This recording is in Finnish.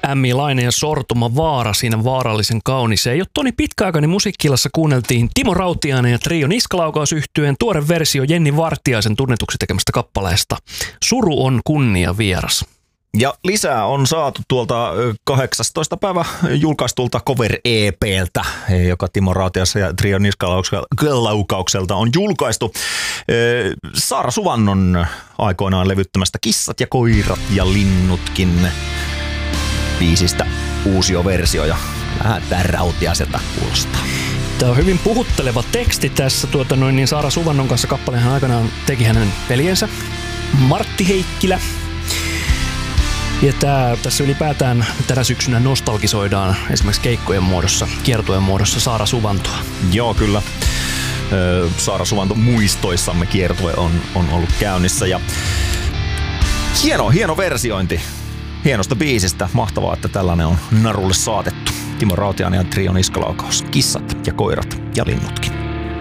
Ämmi Laine ja Sortuma Vaara siinä vaarallisen kaunis. Ja jo Toni Pitkäaikainen musiikki-illassa kuunneltiin Timo Rautiainen ja Trio Niskalaukausyhtyeen tuore versio Jenni Vartiaisen tunnetuksi tekemästä kappaleesta Suru on kunnia vieras. Ja lisää on saatu tuolta 18. päivä julkaistulta cover-EPltä, joka Timo Rautiaisen ja Trio Niskalaukaukselta on julkaistu. Saara Suvannon aikoinaan levyttämästä Kissat ja koirat ja linnutkin biisistä uusioversio ja lähdetään Rautiaiselta kuulostaa. Tämä on hyvin puhutteleva teksti tässä. Niin Saara Suvannon kanssa kappaleen aikanaan teki hänen veljensä Martti Heikkilä. Ja tässä ylipäätään tänä syksynä nostalgisoidaan esimerkiksi keikkojen muodossa, kiertueen muodossa Saara Suvantoa. Joo, kyllä. Saara Suvanto muistoissamme kiertue on ollut käynnissä. Ja hieno versiointi hienosta biisistä. Mahtavaa, että tällainen on narulle saatettu. Timo Rautiainen ja Trio Niskalaukaus. Kissat ja koirat ja linnutkin.